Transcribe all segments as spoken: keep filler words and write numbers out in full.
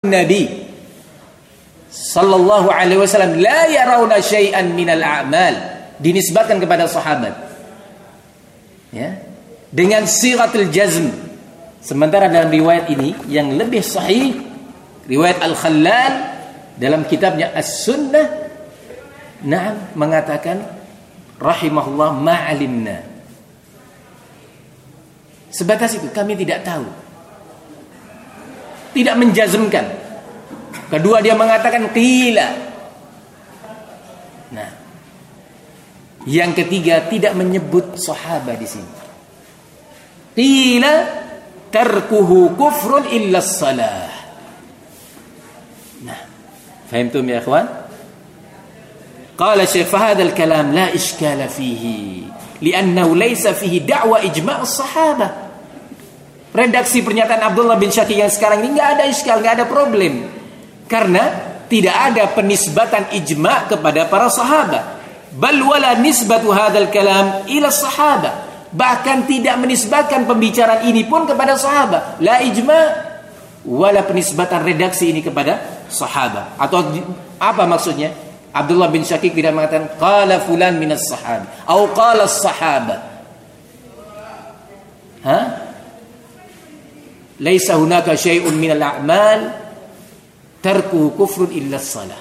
Nabi sallallahu alaihi wasallam la yarawna syai'an minal a'mal, dinisbatkan kepada sahabat, ya, dengan siratul jazm. Sementara dalam riwayat ini yang lebih sahih, riwayat Al-Khallal dalam kitabnya As-Sunnah, na'am, mengatakan rahimahullah ma'alimna. Sebatas itu, kami tidak tahu, tidak menjazmkan. Kedua, dia mengatakan qila. Nah, yang ketiga, tidak menyebut sahabat di sini. Qila tarkuhu kufrun illa salah. Nah, fahimtum ya ikhwan? Qala Syekh fa hadzal kalam la iskala fihi li'annahu laysa fihi da'wa ijma' as-sahabah. Redaksi pernyataan Abdullah bin Syakik yang sekarang ini enggak ada iskal, enggak ada problem. Karena tidak ada penisbatan ijma' kepada para sahabat. Bal wala nisbatu hadzal kalam ila sahabah. Bahkan tidak menisbatkan pembicaraan ini pun kepada sahabat. La ijma' wala penisbatan redaksi ini kepada sahabat. Atau apa maksudnya? Abdullah bin Syakik tidak mengatakan qala fulan minas sahabat atau qala as-sahabat. Ha? Laisa hunaka syai'un minal a'mal tarkuhu kufrun illa as-salah.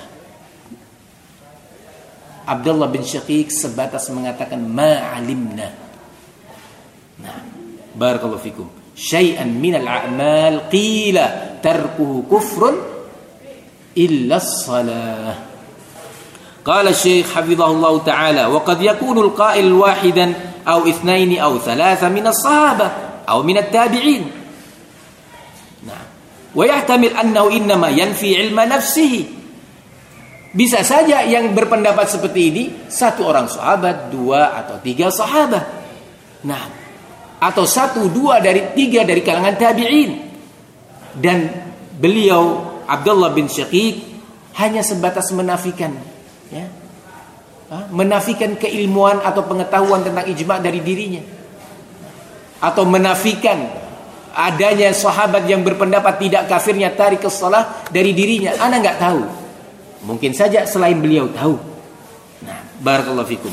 Abdullah bin Syakik sebatas mengatakan ma'alimna. Nah, barakallahu fikum. Syai'an minal a'mal qila tarkuhu kufrun illa as-salah. قال الشيخ حفظه الله تعالى وقد يكون القائل واحدا أو اثنين أو ثلاثة من الصحابة أو من التابعين. نعم. ويحتمل أنه إنما ينفي علم نفسه. Bisa saja yang berpendapat seperti ini satu orang sahabat, dua atau tiga sahabat. Nah, atau satu, dua dari tiga dari kalangan tabi'in. Dan beliau Abdullah bin Syakik hanya sebatas menafikan, ya, menafikan keilmuan atau pengetahuan tentang ijma' dari dirinya, atau menafikan adanya sahabat yang berpendapat tidak kafirnya tarikus shalah dari dirinya. Ana nggak tahu, mungkin saja selain beliau tahu. Nah, barakallahu fikum.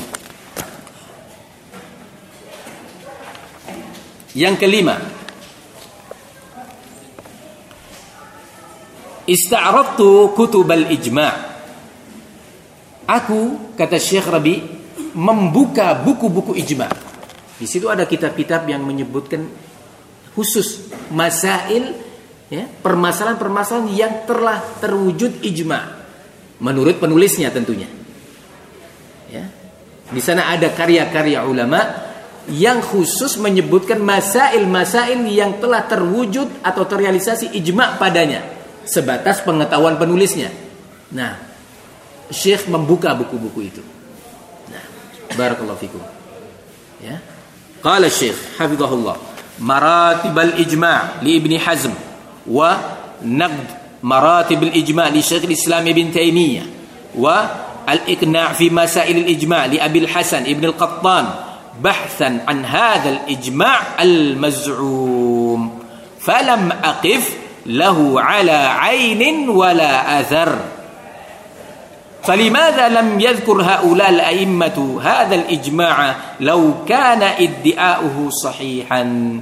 Yang kelima, ista'radtu kutubal ijma'. Aku, kata Syekh Rabi, membuka buku-buku ijma'. Di situ ada kitab-kitab yang menyebutkan khusus masail, ya, permasalahan-permasalahan yang telah terwujud ijma' menurut penulisnya tentunya. Ya. Di sana ada karya-karya ulama yang khusus menyebutkan masail-masail yang telah terwujud atau terrealisasi ijma' padanya, sebatas pengetahuan penulisnya. Nah, Syekh membuka buku-buku itu. Nah, barakallahu fikum. Ya. Qala Syekh hafizahullah, maratib al-ijma' li Ibn Hazm wa naqd maratib al-ijma' li Syekh al-Islam Ibn Taimiyah wa al-iqna' fi masail al-ijma' li Abi al-Hasan Ibn al-Qattan bahthan an hadha al-ijma' al-maz'um falam aqif lahu ala 'ainin wala athar. فلماذا لم يذكر هؤلاء الأئمة هذا الإجماع لو كان ادعاؤه صحيحا.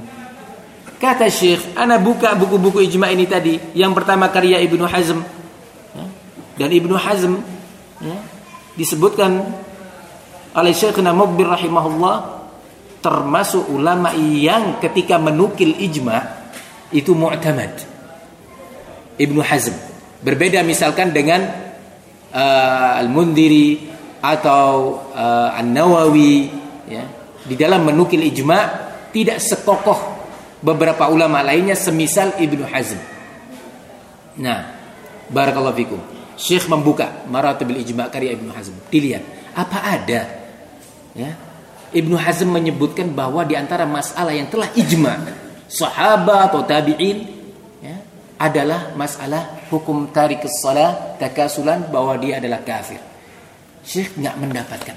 Kata Syekh, ana buka buku-buku ijma' ini tadi. Yang pertama karya Ibnu Hazm, ya, dan Ibnu Hazm, ya, disebutkan oleh Syekhna Muqbil rahimahullah termasuk ulama yang ketika menukil ijma' itu mu'tamad. Ibnu Hazm berbeda misalkan dengan Uh, Al-Mundhiri atau uh, An-Nawawi, ya, di dalam menukil ijma' tidak sekokoh beberapa ulama lainnya semisal Ibnu Hazm. Nah, barakallahu fikum. Syekh membuka maratibul ijma' karya Ibnu Hazm. Dilihat apa ada, ya, Ibnu Hazm menyebutkan bahwa di antara masalah yang telah ijma' sahabat atau tabi'in, ya, adalah masalah hukum tarikus shalah takasulan, bahwa dia adalah kafir. Syekh enggak mendapatkan.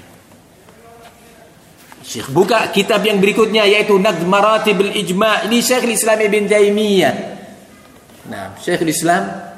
Syekh buka kitab yang berikutnya yaitu Naqd Maratibul Ijma' ini Syekh Islam Ibn Taimiyah. Nah, Syekh Islam